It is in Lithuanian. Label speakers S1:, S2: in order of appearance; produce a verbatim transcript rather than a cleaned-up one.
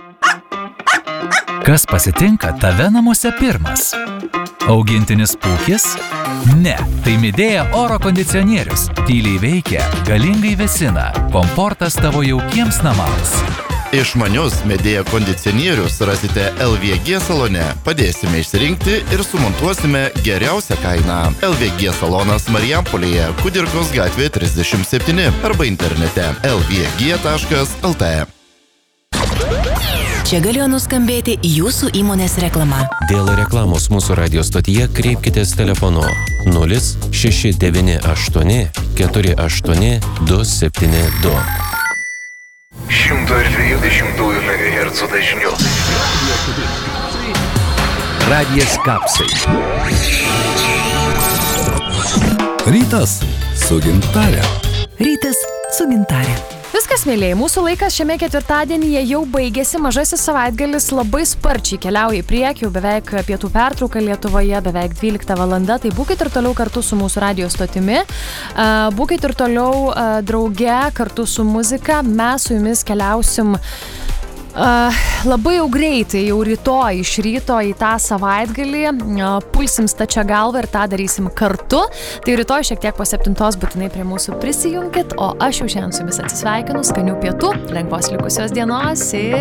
S1: Kas pasitinka tave namuose pirmas? Augintinis pūkis? Ne, tai Midea oro kondicionierius. Tyliai veikia, galingai vėsina. Komfortas tavo jaukiems namams.
S2: Išmanius Midea kondicionierius rasite L V G salone. Padėsime išsirinkti ir sumontuosime geriausią kainą. L V G salonas Marijampolėje, Kudirkos gatvė trisdešimt septyni arba internete l v g taškas l t.
S3: Čia galėjo nuskambėti jūsų įmonės reklama.
S4: Dėl reklamos mūsų radio stotyje kreipkitės telefonu nulis šeši devyni aštuoni keturi aštuoni du septyni du.
S5: šimto dvidešimt megahercų dažniu.
S6: Radijas Kapsai.
S7: Rytas su gintare.
S3: Rytas su gintare.
S8: Viskas, mėlyje, mūsų laikas šiame ketvirtadienyje jau baigėsi, mažasis savaitgalis labai sparčiai keliauja į priekį, jau beveik pietų pertrauka Lietuvoje, beveik dvylikta valanda, tai būkit ir toliau kartu su mūsų radio stotimi, būkit ir toliau drauge kartu su muzika, mes su jumis keliausim Uh, labai jau greitai, jau rytoj iš ryto į tą savaitgalį, uh, pulsim stačia galvą ir tą darysim kartu. Tai rytoj šiek tiek po septintos būtinai prie mūsų prisijunkit, o aš jau šiandien su jumis atsisveikinu, skanių pietų, lengvos likusios dienos ir